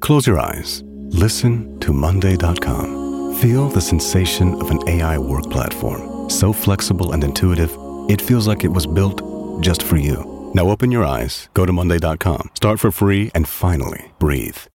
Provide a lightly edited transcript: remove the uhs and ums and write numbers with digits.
Close your eyes. Listen to Monday.com. Feel the sensation of an AI work platform. So flexible and intuitive, it feels like it was built just for you. Now open your eyes, go to Monday.com, start for free, and finally breathe.